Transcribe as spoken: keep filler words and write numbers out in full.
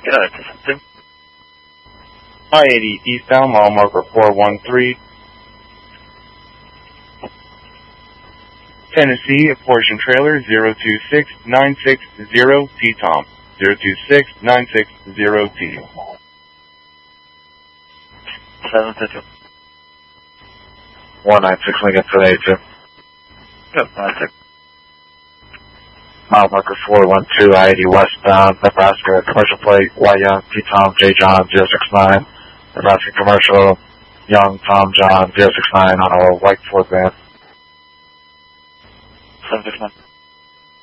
Yeah, it's two. I eighty eastbound, mile marker four one three. Tennessee, a portion trailer zero two six nine six zero T Tom. zero two six nine six zero T. seven fifty. one nine six Lincoln for eighty-two. Yep, nine six. Mile marker four one two, I eighty westbound, Nebraska, commercial plate, Y Young, T Tom, J John, zero six nine. Nebraska commercial, Young, Tom, John, zero six nine on a white Ford van. seven six nine.